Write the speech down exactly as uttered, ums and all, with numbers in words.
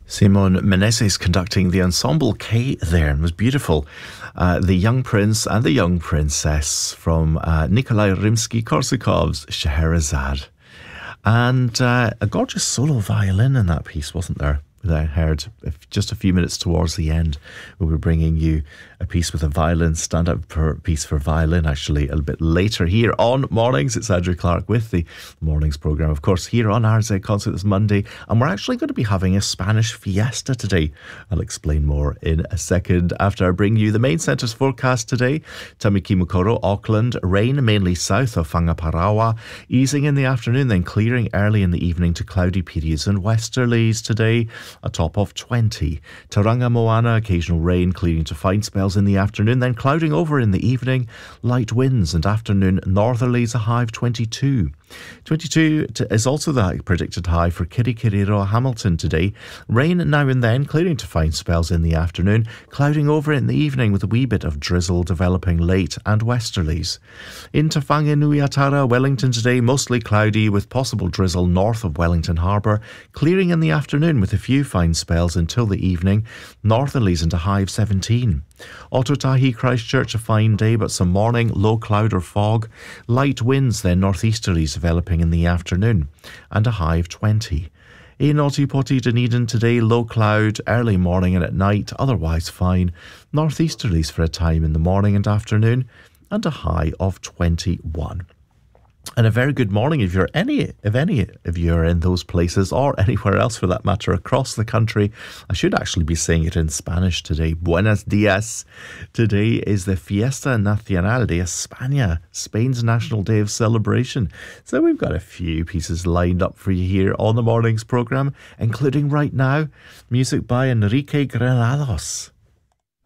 Simon Meneses conducting the Ensemble K there, and was beautiful. Uh, the Young Prince and the Young Princess from uh, Nikolai Rimsky-Korsakov's Scheherazade. And uh, a gorgeous solo violin in that piece, wasn't there? That I heard just a few minutes towards the end. We'll be bringing you a piece with a violin, stand-up piece for violin, actually, a little bit later here on Mornings. It's Andrew Clark with the Mornings programme, of course, here on R Z Concert this Monday. And we're actually going to be having a Spanish fiesta today. I'll explain more in a second after I bring you the main centre's forecast today. Tamaki Mukoro, Auckland, rain mainly south of Whangaparaoa, easing in the afternoon, then clearing early in the evening to cloudy periods and westerlies today. A top of twenty. Tauranga Moana, occasional rain, clearing to fine spells in the afternoon, then clouding over in the evening. Light winds and afternoon northerlies, a high of twenty-two. twenty-two is also the predicted high for Kirikiriroa, Hamilton today. Rain now and then, clearing to fine spells in the afternoon, clouding over in the evening with a wee bit of drizzle developing late and westerlies. In Te Whanganui-a-Tara, Wellington today, mostly cloudy with possible drizzle north of Wellington Harbour, clearing in the afternoon with a few fine spells until the evening, northerlies and a high of seventeen. Ōtautahi, Christchurch, a fine day but some morning low cloud or fog, light winds then northeasterlies developing in the afternoon and a high of twenty. In Ōtepoti, Dunedin today, low cloud early morning and at night, otherwise fine, northeasterlies for a time in the morning and afternoon and a high of twenty-one. And a very good morning if you're any, if any of you are in those places or anywhere else for that matter across the country. I should actually be saying it in Spanish today. Buenos dias. Today is the Fiesta Nacional de España, Spain's National Day of Celebration. So we've got a few pieces lined up for you here on the morning's programme, including right now, music by Enrique Granados.